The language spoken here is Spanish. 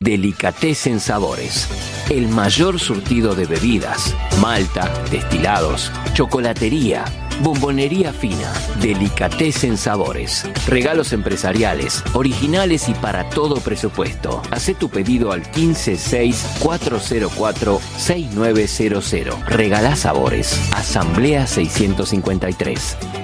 Delicatessen Sabores. El mayor surtido de bebidas, malta, destilados, chocolatería, bombonería fina. Delicatessen Sabores. Regalos empresariales, originales y para todo presupuesto. Hacé tu pedido al 156-404-6900. Regalá sabores. Asamblea 653.